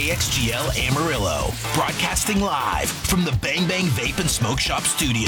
KXGL Amarillo, broadcasting live from the Bang Bang Vape and Smoke Shop studio.